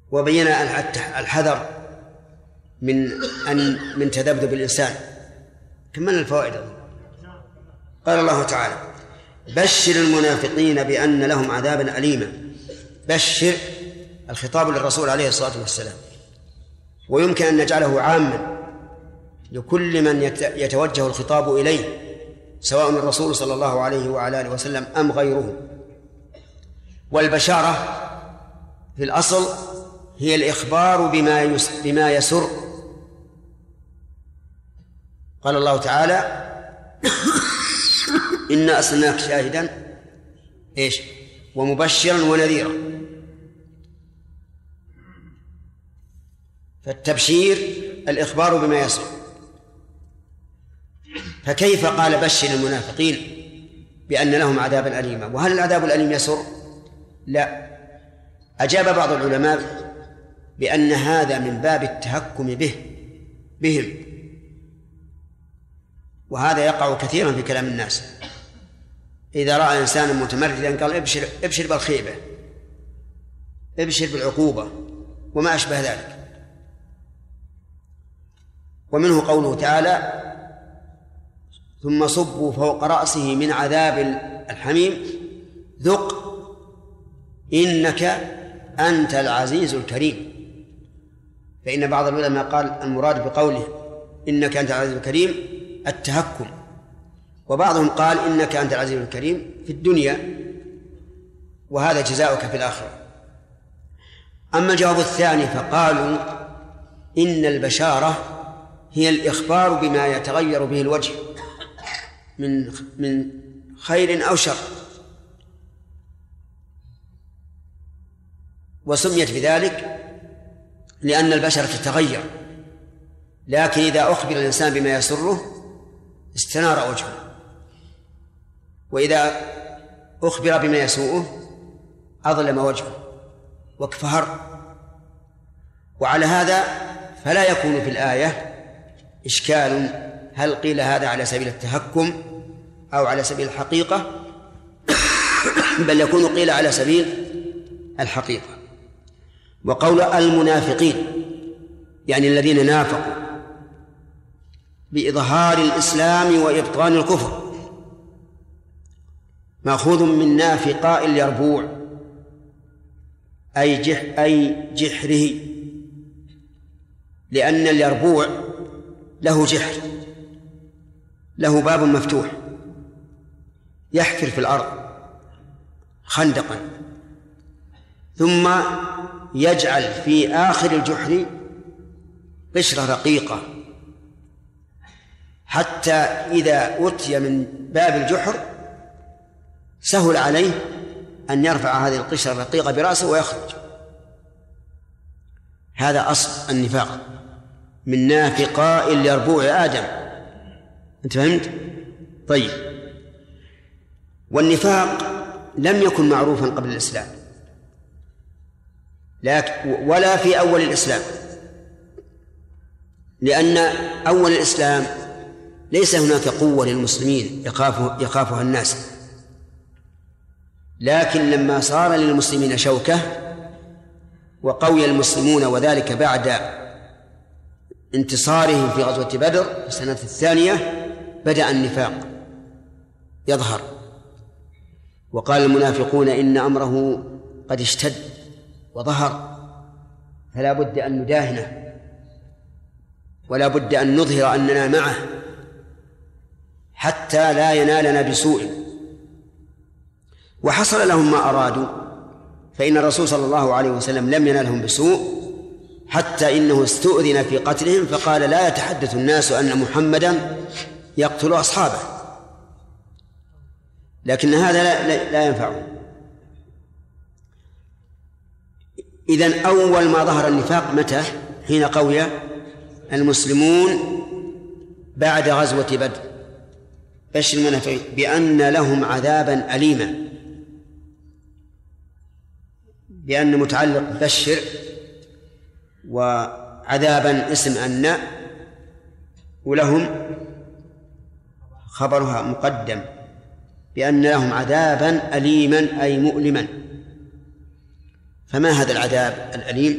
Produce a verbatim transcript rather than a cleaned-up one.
وبين الحذر من أن من تذبذب الإنسان. كملنا الفوائد. قال الله تعالى: بشر المنافقين بأن لهم عذابا أليما. بشر الخطاب للرسول عليه الصلاة والسلام، ويمكن أن نجعله عاما لكل من يتوجه الخطاب إليه، سواء الرسول صلى الله عليه وعلى آله وسلم أم غيره. والبشارة في الأصل هي الإخبار بما بما يسر. قال الله تعالى: إنا أرسلناك شاهدا إيش ومبشرا ونذيرا. فالتبشير الإخبار بما يسر. فكيف قال بشر المنافقين بأن لهم عذابا أليما؟ وهل العذاب الأليم يسر؟ لا. أجاب بعض العلماء بأن هذا من باب التهكم به بهم، وهذا يقع كثيرا في كلام الناس. إذا رأى إنسانا متمردا قال: ابشر ابشر بالخيبة، ابشر بالعقوبة، وما أشبه ذلك. ومنه قوله تعالى: ثم صبوا فوق رأسه من عذاب الحميم ذق إنك أنت العزيز الكريم. فإن بعض العلماء قال المراد بقوله إنك أنت العزيز الكريم التهكم، وبعضهم قال إنك أنت العزيز الكريم في الدنيا وهذا جزاؤك في الآخرة. أما الجواب الثاني فقالوا إن البشارة هي الإخبار بما يتغير به الوجه من من خير أو شر، وسميت بذلك لأن البشرة تتغير، لكن إذا أخبر الإنسان بما يسره استنار وجهه، وإذا أخبر بما يسوءه أظلم وجهه واكفهر. وعلى هذا فلا يكون في الآية إشكال هل قيل هذا على سبيل التهكم أو على سبيل الحقيقة، بل يكون قيل على سبيل الحقيقة. وقول المنافقين يعني الذين نافقوا بإظهار الإسلام وإبطان الكفر مأخوذ من نافقاء اليربوع أي جح أي جحره، لأن اليربوع له جحر، له باب مفتوح يحفر في الأرض خندقا، ثم يجعل في آخر الجحر قشرة رقيقة، حتى إذا أتي من باب الجحر سهل عليه أن يرفع هذه القشرة الرقيقة برأسه ويخرج. هذا أصل النفاق من نافقاء اليربوع آدم. أنت فهمت؟ طيب. والنفاق لم يكن معروفا قبل الإسلام لكن ولا في أول الإسلام، لأن أول الإسلام ليس هناك قوة للمسلمين يخاف يخافها الناس، لكن لما صار للمسلمين شوكة وقوي المسلمون، وذلك بعد انتصارهم في غزوة بدر في السنة الثانية، بدأ النفاق يظهر. وقال المنافقون إن أمره قد اشتد وظهر، فلا بد أن نداهنه ولا بد أن نظهر أننا معه حتى لا ينالنا بسوء. وحصل لهم ما أرادوا، فإن الرسول صلى الله عليه وسلم لم ينالهم بسوء، حتى إنه استؤذن في قتلهم فقال لا يتحدث الناس أن محمدا يقتل أصحابه، لكن هذا لا, لا ينفعه. إذن أول ما ظهر النفاق متى؟ حين قوي المسلمون بعد غزوة بدر. بشر المنافقين بأن لهم عذابا أليما، بأن متعلق بشر، وعذابا اسم أن، ولهم خبرها مقدم بأن لهم عذابا أليما أي مؤلما. فما هذا العذاب الأليم؟